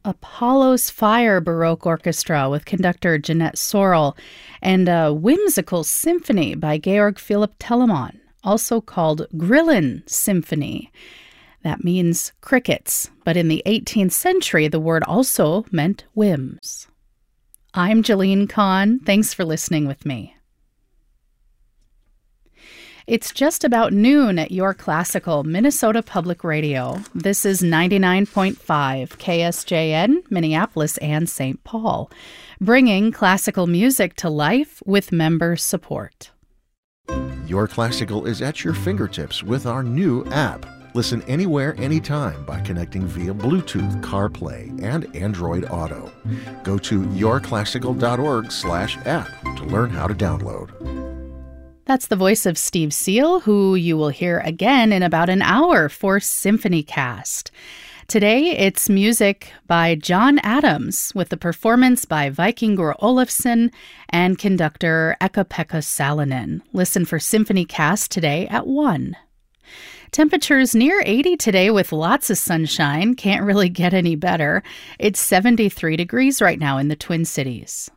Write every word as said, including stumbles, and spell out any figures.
Apollo's Fire Baroque Orchestra with conductor Jeanette Sorrell, and a whimsical symphony by Georg Philipp Telemann, also called Grillen Symphony. That means crickets, but in the eighteenth century, the word also meant whims. I'm Jalene Kahn. Thanks for listening with me. It's just about noon at your classical Minnesota Public Radio. This is ninety-nine point five K S J N, Minneapolis and Saint Paul, bringing classical music to life with member support. Your Classical is at your fingertips with our new app. Listen anywhere, anytime by connecting via Bluetooth, CarPlay, and Android Auto. Go to yourclassical.org slash app to learn how to download. That's the voice of Steve Seal, who you will hear again in about an hour for Symphony Cast. Today, it's music by John Adams with the performance by Vikingur Olafsson and conductor Eka-Pekka Salonen. Listen for Symphony Cast today at one. Temperatures near eighty today with lots of sunshine. Can't really get any better. It's seventy-three degrees right now in the Twin Cities.